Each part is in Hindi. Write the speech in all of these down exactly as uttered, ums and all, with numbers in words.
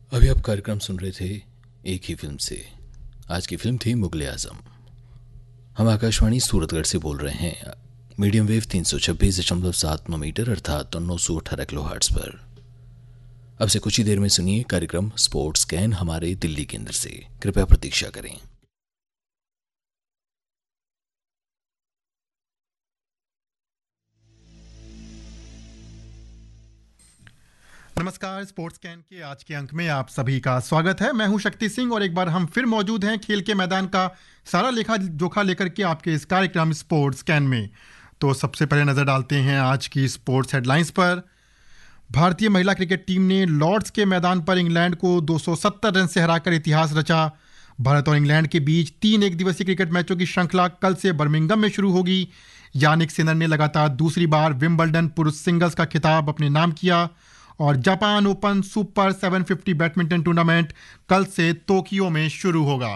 अभी आप कार्यक्रम सुन रहे थे एक ही फिल्म से। आज की फिल्म थी मुगले आजम। हम आकाशवाणी सूरतगढ़ से बोल रहे हैं, मीडियम वेव तीन सौ छब्बीस दशमलव सात मीटर अर्थात नौ सौ अठारह किलो हर्ट्ज पर। अब से कुछ ही देर में सुनिए कार्यक्रम स्पोर्ट्स कैन हमारे दिल्ली केंद्र से। कृपया प्रतीक्षा करें। नमस्कार, स्पोर्ट्स कैन के आज के अंक में आप सभी का स्वागत है। मैं हूं शक्ति सिंह और एक बार हम फिर मौजूद हैं खेल के मैदान का सारा लेखा जोखा लेकर के आपके इस कार्यक्रम स्पोर्ट्स कैन में। तो सबसे पहले नजर डालते हैं आज की स्पोर्ट्स हेडलाइंस पर। भारतीय महिला क्रिकेट टीम ने लॉर्ड्स के मैदान पर इंग्लैंड को दो सौ सत्तर रन से हराकर इतिहास रचा। भारत और इंग्लैंड के बीच तीन एक दिवसीय क्रिकेट मैचों की श्रृंखला कल से बर्मिंघम में शुरू होगी। यानिक सिनर ने लगातार दूसरी बार विंबलडन पुरुष सिंगल्स का खिताब अपने नाम किया और जापान ओपन सुपर सात सौ पचास बैडमिंटन टूर्नामेंट कल से टोक्यो में शुरू होगा।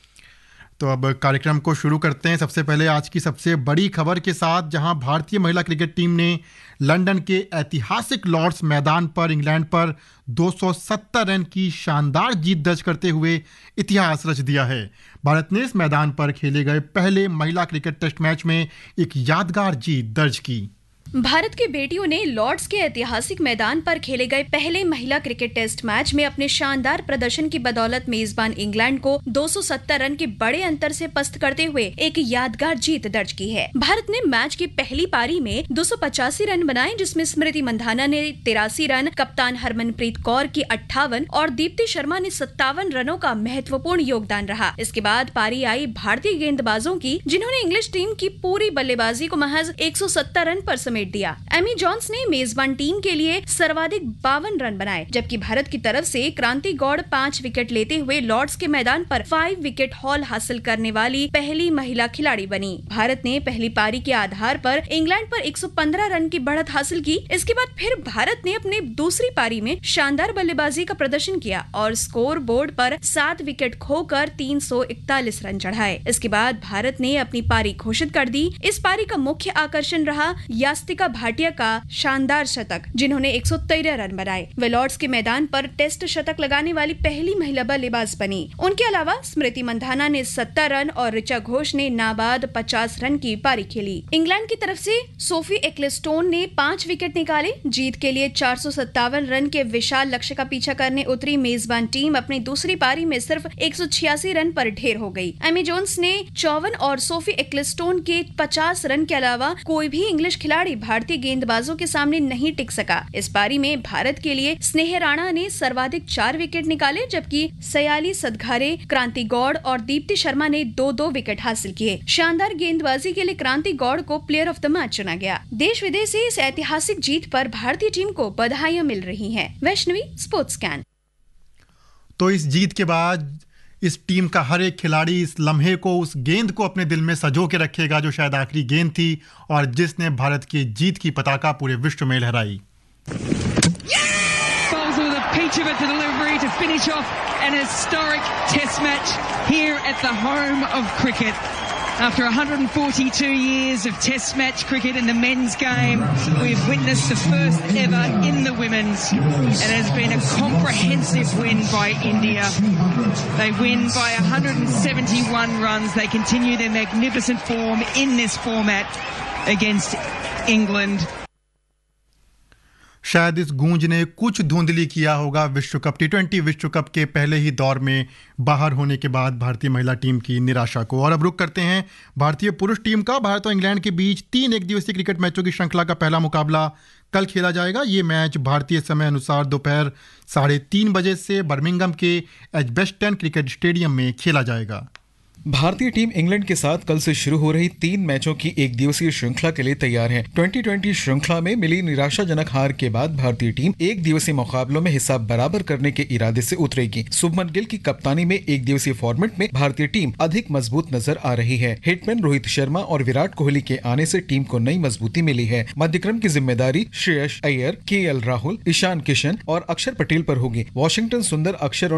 तो अब कार्यक्रम को शुरू करते हैं सबसे पहले आज की सबसे बड़ी खबर के साथ, जहां भारतीय महिला क्रिकेट टीम ने लंदन के ऐतिहासिक लॉर्ड्स मैदान पर इंग्लैंड पर दो सौ सत्तर रन की शानदार जीत दर्ज करते हुए इतिहास रच दिया है। भारत ने इस मैदान पर खेले गए पहले महिला क्रिकेट टेस्ट मैच में एक यादगार जीत दर्ज की। भारत की बेटियों ने लॉर्ड्स के ऐतिहासिक मैदान पर खेले गए पहले महिला क्रिकेट टेस्ट मैच में अपने शानदार प्रदर्शन की बदौलत मेजबान इंग्लैंड को दो सौ सत्तर रन के बड़े अंतर से पस्त करते हुए एक यादगार जीत दर्ज की है। भारत ने मैच की पहली पारी में दो सौ पचासी रन बनाए, जिसमें स्मृति मंधाना ने तिरासी रन, कप्तान हरमनप्रीत कौर की अट्ठावन और दीप्ति शर्मा ने सत्तावन रनों का महत्वपूर्ण योगदान रहा। इसके बाद पारी आई भारतीय गेंदबाजों की, जिन्होंने इंग्लिश टीम की पूरी बल्लेबाजी को महज एक सौ सत्तर रन पर दिया। एमी जॉन्स ने मेजबान टीम के लिए सर्वाधिक बावन रन बनाए, जबकि भारत की तरफ से क्रांति गौड़ पांच विकेट लेते हुए लॉर्ड्स के मैदान पर फाइव विकेट हॉल हासिल करने वाली पहली महिला खिलाड़ी बनी। भारत ने पहली पारी के आधार पर इंग्लैंड पर एक सौ पंद्रह रन की बढ़त हासिल की। इसके बाद फिर भारत ने अपने दूसरी पारी में शानदार बल्लेबाजी का प्रदर्शन किया और स्कोर बोर्ड पर सात विकेट खोकर तीन सौ इकतालीस रन चढ़ाए। इसके बाद भारत ने अपनी पारी घोषित कर दी। इस पारी का मुख्य आकर्षण रहा यास्तिका भाटिया का शानदार शतक, जिन्होंने एक सौ तेरह रन बनाए। वे लॉर्ड्स के मैदान पर टेस्ट शतक लगाने वाली पहली महिला बल्लेबाज बनी। उनके अलावा स्मृति मंधाना ने सत्तर रन और ऋचा घोष ने नाबाद पचास रन की पारी खेली। इंग्लैंड की तरफ से सोफी एक्लेस्टोन ने पांच विकेट निकाले। जीत के लिए चार सौ सत्तावन रन के विशाल लक्ष्य का पीछा करने उतरी मेजबान टीम अपनी दूसरी पारी में सिर्फ एक सौ छियासी रन पर ढेर हो गई। एमी जोन्स ने चौवन और सोफी एक्लेस्टोन के पचास रन के अलावा कोई भी इंग्लिश खिलाड़ी भारतीय गेंदबाजों के सामने नहीं टिक सका। इस पारी में भारत के लिए स्नेह राणा ने सर्वाधिक चार विकेट निकाले, जबकि सयाली सदघारे, क्रांति गौड़ और दीप्ति शर्मा ने दो दो विकेट हासिल किए। शानदार गेंदबाजी के लिए क्रांति गौड़ को प्लेयर ऑफ द मैच चुना गया। देश विदेश से इस ऐतिहासिक जीत पर भारतीय टीम को बधाइयां मिल रही हैं। Vaishnavi, sports can. तो इस जीत के बाद इस टीम का हर एक खिलाड़ी इस लम्हे को, उस गेंद को अपने दिल में संजो के रखेगा जो शायद आखिरी गेंद थी और जिसने भारत की जीत की पताका पूरे विश्व में लहराई। After one hundred forty-two years of test match cricket in the men's game, we've witnessed the first ever in the women's, and it has been a comprehensive win by India. They win by one hundred seventy-one runs. They continue their magnificent form in this format against England. शायद इस गूंज ने कुछ धुंधली किया होगा विश्व कप टी ट्वेंटी विश्व कप के पहले ही दौर में बाहर होने के बाद भारतीय महिला टीम की निराशा को। और अब रुक करते हैं भारतीय पुरुष टीम का। भारत और इंग्लैंड के बीच तीन एक दिवसीय क्रिकेट मैचों की श्रृंखला का पहला मुकाबला कल खेला जाएगा। ये मैच भारतीय समय अनुसार दोपहर साढ़े तीन बजे से बर्मिंघम के एजबेस्टन क्रिकेट स्टेडियम में खेला जाएगा। भारतीय टीम इंग्लैंड के साथ कल से शुरू हो रही तीन मैचों की एक दिवसीय श्रृंखला के लिए तैयार है। ट्वेंटी ट्वेंटी श्रृंखला में मिली निराशाजनक हार के बाद भारतीय टीम एक दिवसीय मुकाबलों में हिसाब बराबर करने के इरादे से उतरेगी। शुभमन गिल की कप्तानी में एक दिवसीय फॉर्मेट में भारतीय टीम अधिक मजबूत नजर आ रही है। हिटमैन रोहित शर्मा और विराट कोहली के आने से टीम को नई मजबूती मिली है। मध्यक्रम की जिम्मेदारी श्रेयस अय्यर, के एल राहुल, ईशान किशन और अक्षर पटेल पर होगी। वॉशिंगटन सुंदर, अक्षर